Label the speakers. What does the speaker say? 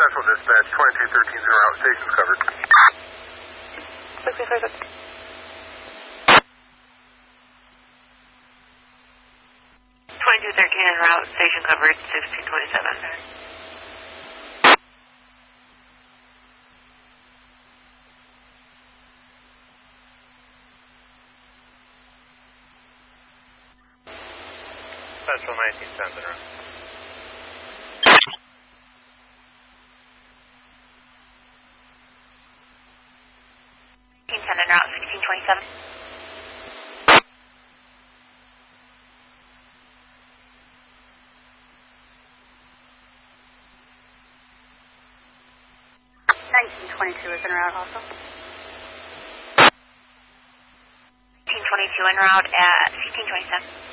Speaker 1: Central Dispatch, 2213 route, station's covered.
Speaker 2: 636.
Speaker 3: 2213 en route, station covered, 1627.
Speaker 4: Central 1910 en route.
Speaker 3: 10 en route, 1627.
Speaker 2: Is en route also.
Speaker 3: 1922 en route at 1627.